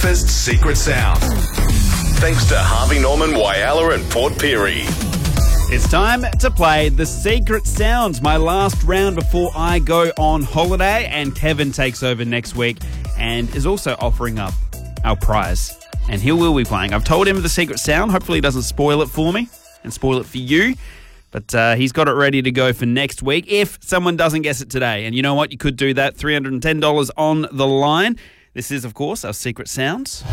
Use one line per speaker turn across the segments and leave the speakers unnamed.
Breakfast Secret Sound. Thanks to Harvey Norman, Whyalla and Port Pirie.
It's time to play the Secret Sounds, my last round before I go on holiday, and Kevin takes over next week and is also offering up our prize. And he will be playing. I've told him the Secret Sound. Hopefully he doesn't spoil it for me and spoil it for you. But he's got it ready to go for next week if someone doesn't guess it today. And you know what? You could do that. $310 on the line. This is, of course, our Secret Sounds.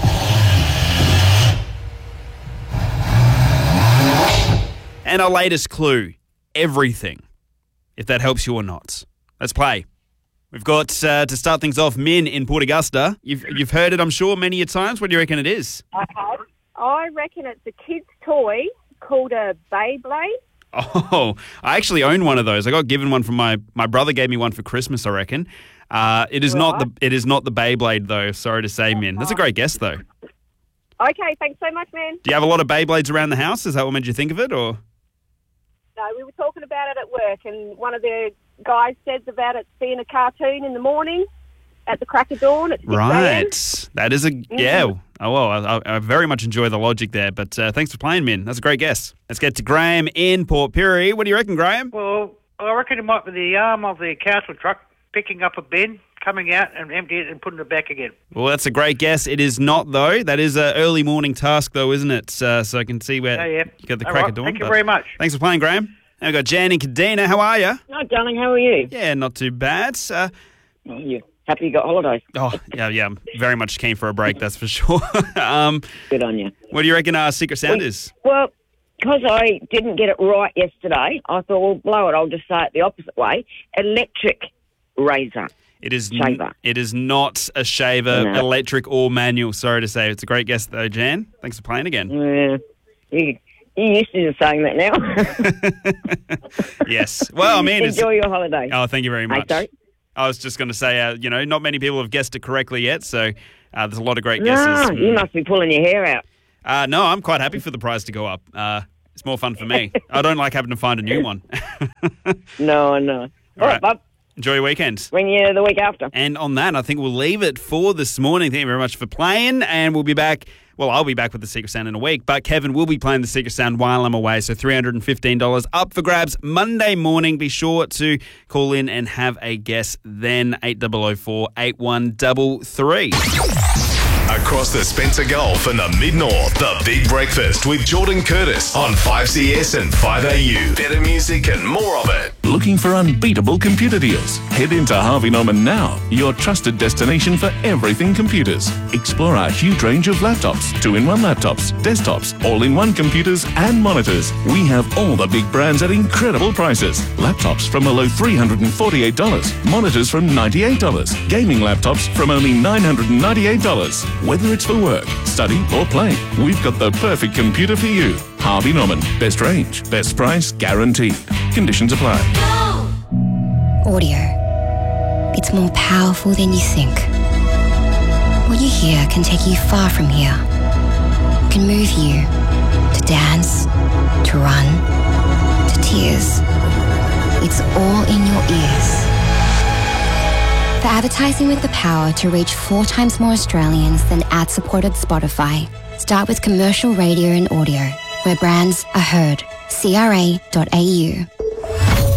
And our latest clue, everything, if that helps you or not. Let's play. We've got, to start things off, Min in Port Augusta. You've heard it, I'm sure, many a times. What do you reckon it is?
I have. I reckon it's a kid's toy called a Beyblade.
Oh, I actually own one of those. I got given one from my brother gave me one for Christmas, I reckon. It is not the Beyblade, though, sorry to say, Min. That's a great guess, though.
Okay, thanks so much, man.
Do you have a lot of Beyblades around the house? Is that what made you think of it, or...?
No, we were talking about it at work, and one of the guys said about it being a cartoon in the morning at the crack of dawn at 6 a.m.
Right. That is yeah. Oh, well, I very much enjoy the logic there, but thanks for playing, Min. That's a great guess. Let's get to Graham in Port Pirie. What do you reckon, Graham?
Well, I reckon it might be the arm of the council truck picking up a bin, coming out and emptying it and putting it back again.
Well, that's a great guess. It is not, though. That is an early morning task, though, isn't it? So I can see where you got the crack of dawn.
Thank you very much.
Thanks for playing, Graham. Now we've got Jan and Kadena. How are you?
No, darling, how are you?
Yeah, not too bad.
You happy you got holidays?
Oh, yeah, I'm very much keen for a break, that's for sure.
Good on you.
What do you reckon our secret sound is?
Well, because I didn't get it right yesterday, I thought, well, blow it, I'll just say it the opposite way. Electric razor.
It is
shaver.
It is not a shaver,
No.
electric or manual, sorry to say. It's a great guess, though, Jan. Thanks for playing again.
You're used to just saying that now.
Yes. Well, I mean...
Enjoy your holiday.
Oh, thank you very much.
Hey, sorry?
I was just going to say, not many people have guessed it correctly yet, so there's a lot of great guesses.
No, you must be pulling your hair out.
No, I'm quite happy for the prize to go up. It's more fun for me. I don't like having to find a new one.
No, I know. All right, bub.
Enjoy your weekend.
Ring you the week after.
And on that, I think we'll leave it for this morning. Thank you very much for playing, and we'll be back. Well, I'll be back with the Secret Sound in a week, but Kevin will be playing the Secret Sound while I'm away, so $315 up for grabs Monday morning. Be sure to call in and have a guess then, 8004 8133.
Across the Spencer Gulf and the Mid-North, The Big Breakfast with Jordan Curtis on 5CS and 5AU. Better music and more of it.
Looking for unbeatable computer deals? Head into Harvey Norman now, your trusted destination for everything computers. Explore our huge range of laptops, 2-in-1 laptops, desktops, all-in-one computers and monitors. We have all the big brands at incredible prices. Laptops from a low $348, monitors from $98, gaming laptops from only $998. Whether it's for work, study or play, we've got the perfect computer for you. Harvey Norman. Best range, best price, guaranteed. Conditions apply.
Audio. It's more powerful than you think. What you hear can take you far from here. It can move you to dance, to run, to tears. It's all in your ears. For advertising with the power to reach 4 times more Australians than ad-supported Spotify, start with commercial radio and audio, where brands are heard. CRA.au